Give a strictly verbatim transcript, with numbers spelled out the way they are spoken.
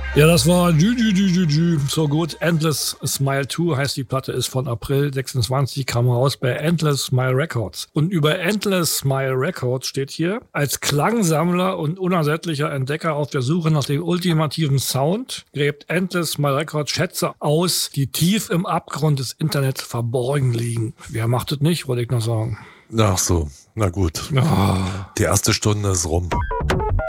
Ja, das war Jü, Jü, Jü, Jü, Jü. So gut. Endless Smile zwei heißt die Platte, ist von April sechsundzwanzig, kam raus bei Endless Smile Records. Und über Endless Smile Records steht hier: Als Klangsammler und unersättlicher Entdecker auf der Suche nach dem ultimativen Sound gräbt Endless Smile Records Schätze aus, die tief im Abgrund des Internets verborgen liegen. Wer macht das nicht, wollte ich noch sagen. Ach so, na gut. Oh. Die erste Stunde ist rum.